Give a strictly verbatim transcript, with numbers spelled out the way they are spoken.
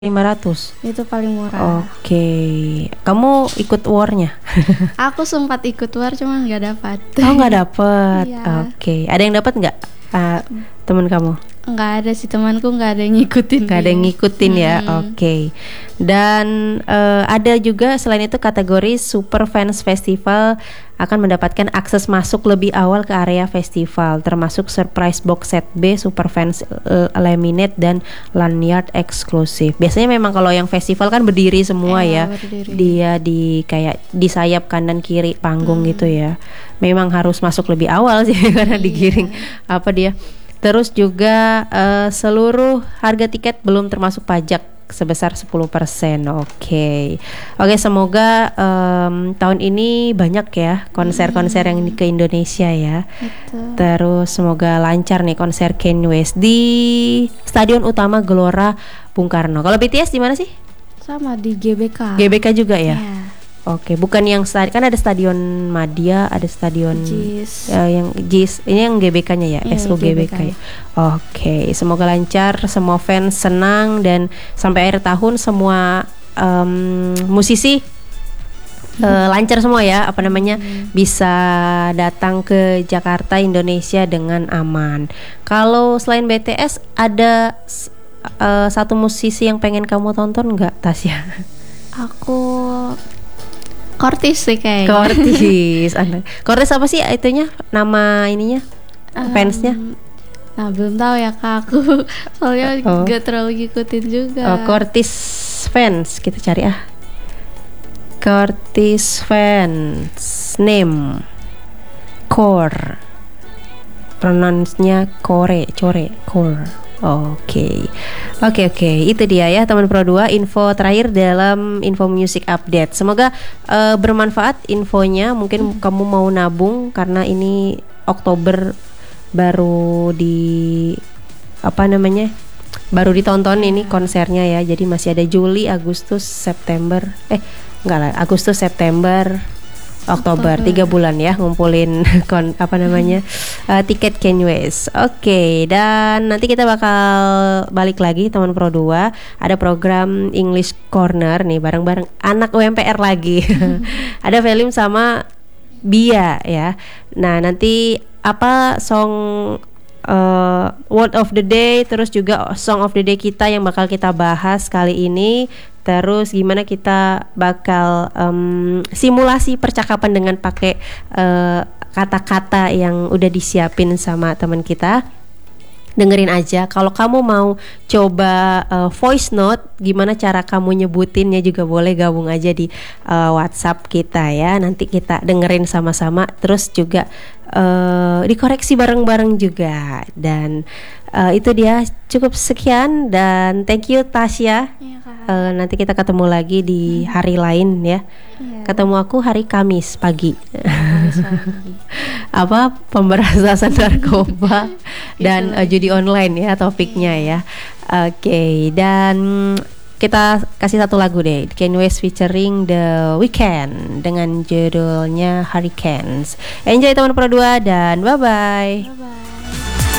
lima ratus. Itu paling murah. Oke. Kamu ikut war-nya? Aku sempat ikut war cuman nggak dapat. Oh, nggak dapat. Iya. Oke. Ada yang dapat nggak? Uh, teman kamu? Nggak ada sih, temanku nggak ada yang ngikutin. Nggak ada yang ngikutin ya. Hmm. Oke. Dan uh, ada juga selain itu kategori Super Fans Festival akan mendapatkan akses masuk lebih awal ke area festival, termasuk surprise box set B, Super Fans uh, laminate dan lanyard eksklusif. Biasanya memang kalau yang festival kan berdiri semua Eh, ya. berdiri. Dia di kayak di sayap kanan kiri panggung Hmm. gitu ya. Memang harus masuk lebih awal sih karena Iya. digiring apa dia. Terus juga uh, seluruh harga tiket belum termasuk pajak sebesar sepuluh persen. Oke. Oke, semoga um, tahun ini banyak ya konser-konser yang ke Indonesia ya. Betul. Terus semoga lancar nih konser Kanye West di Stadion Utama Gelora Bung Karno. Kalau B T S di mana sih? Sama di G B K. G B K juga ya? Iya. Oke, bukan yang stadion, kan ada Stadion Madia, ada Stadion Jis. eh, yang Jis. Ini yang G B K-nya ya, Iya, S U G B K G B K. ya. Oke, semoga lancar, semua fans senang dan sampai akhir tahun semua em, musisi eh, lancar semua ya, apa namanya, bisa datang ke Jakarta, Indonesia dengan aman. Kalau selain B T S ada s- eh, satu musisi yang pengen kamu tonton nggak, Tasya? Aku Kortis sih kayaknya. Kortis, Anda. Kortis apa sih itunya? Nama ininya? Em, Fansnya? Nah, belum tahu ya Kak aku. Soalnya Oh. gak terlalu ngikutin juga. Oh, Kortis fans, kita cari ah. Kortis fans name Core. Pronounce-nya Core, Core, Core. Oke. Oke oke, itu dia ya teman Pro dua info terakhir dalam info music update. Semoga eh, bermanfaat infonya. Mungkin kamu mau nabung karena ini Oktober baru di apa namanya? Baru ditonton ini konsernya ya. Jadi masih ada Juli, Agustus, September. Eh, enggak lah, Agustus, September, Oktober, Oktober. tiga bulan ya ngumpulin kon apa namanya uh, tiket Kanye West. Oke, dan nanti kita bakal balik lagi teman Pro dua. Ada program English Corner nih bareng-bareng anak U M P R lagi. Ada film sama Bia ya. Nah nanti apa song uh, Word of the Day, terus juga Song of the Day kita yang bakal kita bahas kali ini. Terus gimana kita bakal um, simulasi percakapan dengan pakai uh, kata-kata yang udah disiapin sama teman kita. Dengerin aja. Kalau kamu mau coba uh, voice note, gimana cara kamu nyebutinnya juga boleh gabung aja di uh, WhatsApp kita ya. Nanti kita dengerin sama-sama. Terus juga uh, dikoreksi bareng-bareng juga. Dan uh, itu dia cukup sekian dan thank you Tasya. Iya, Kak. Uh, nanti kita ketemu lagi di hari lain ya. Iya. Ketemu aku hari Kamis pagi. Kamis pagi. Apa pemberantasan narkoba dan Itu uh, judi online ya topiknya ya. Oke, dan kita kasih satu lagu deh, Kanye West featuring The Weeknd dengan judulnya Hurricanes. Enjoy teman Pro dua dan bye bye. Bye bye.